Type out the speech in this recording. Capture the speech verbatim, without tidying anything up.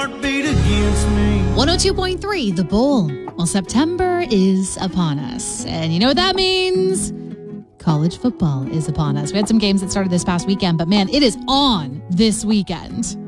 heart beat against me. one oh two point three, The Bowl. Well, September is upon us. And you know what that means? College football is upon us. We had some games that started this past weekend, but man, it is on this weekend.